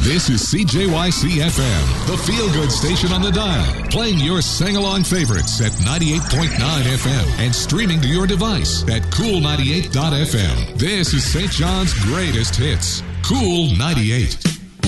This is CJYC FM, the feel-good station on the dial, playing your sing-along favorites at 98.9 FM and streaming to your device at Cool98.fm. This is St. John's greatest hits, Cool 98.